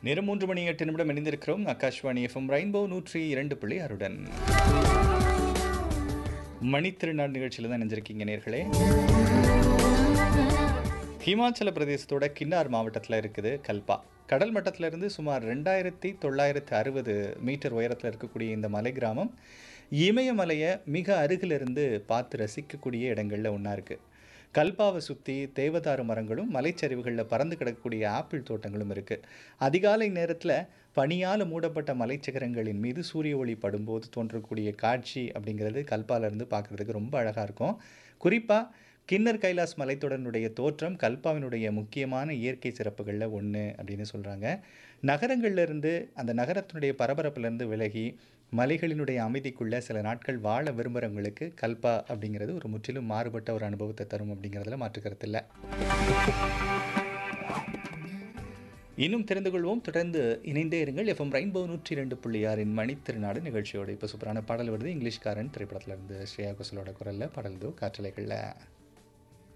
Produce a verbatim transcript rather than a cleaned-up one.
நேரம் மூன்று மணி எட்டு நிமிடம் இணைந்திருக்கிறோம். ஆகாஷ்வாணி எஃப்எம் ரெயின்போ நூற்றி இரண்டு புள்ளி ஆறுடன் மணித்திருநாள் நிகழ்ச்சியில் தான் இணைஞ்சிருக்கீங்க நேர்களே. ஹிமாச்சல பிரதேசத்தோட கின்னார் மாவட்டத்தில் இருக்குது கல்பா. கடல் மட்டத்திலிருந்து சுமார் ரெண்டாயிரத்தி தொள்ளாயிரத்தி அறுபது மீட்டர் உயரத்தில் இருக்கக்கூடிய இந்த மலை கிராமம் இமயமலையை மிக அருகிலிருந்து பார்த்து ரசிக்கக்கூடிய இடங்களில் ஒன்றா இருக்குது. கல்பாவை சுற்றி தேவதாரு மரங்களும் மலைச்சரிவுகளில் பறந்து கிடக்கக்கூடிய ஆப்பிள் தோட்டங்களும் இருக்குது. அதிகாலை நேரத்தில் பனியால் மூடப்பட்ட மலைச்சிகரங்களின் மீது சூரிய ஒளி படும்போது தோன்றக்கூடிய காட்சி அப்படிங்கிறது கல்பாவிலேருந்து பார்க்குறதுக்கு ரொம்ப அழகாக இருக்கும். குறிப்பாக கின்னர் கைலாஸ் மலைத்தொடரினுடைய தோற்றம் கல்பாவினுடைய முக்கியமான இயற்கை சிறப்புகளில் ஒன்று அப்படின்னு சொல்கிறாங்க. நகரங்கள்லேருந்து அந்த நகரத்தினுடைய பரபரப்பிலேருந்து விலகி மலைகளினுடைய அமைதிக்குள்ளே சில நாட்கள் வாழ விரும்புகிறவங்களுக்கு கல்பா அப்படிங்கிறது ஒரு முற்றிலும் மாறுபட்ட ஒரு அனுபவத்தை தரும் அப்படிங்கிறதுல மாற்றுக்கருத்து இல்லை. இன்னும் தெரிந்து கொள்வோம். தொடர்ந்து இணைந்தே இருங்கள். எஃப்எம் ரெயின்போ நூற்றி ரெண்டு புள்ளி ஆறின் மணித்திருநாடு நிகழ்ச்சியோடு இப்போ சூப்பரான பாடல் வருது. இங்கிலீஷ்காரன் திரைப்படத்தில் இருந்து ஸ்ரேயா கோஷலோட குரலில் பாடல் இதோ காற்றலைகளில்.